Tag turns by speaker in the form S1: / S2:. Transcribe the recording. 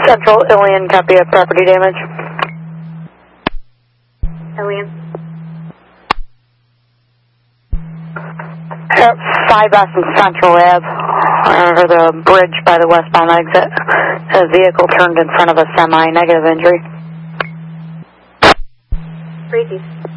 S1: Central, Ilion, copy of property damage.
S2: Ilion.
S1: 5 Boston Central Ave, under the bridge by the westbound exit. A vehicle turned in front of a semi, negative injury.
S2: Breezy.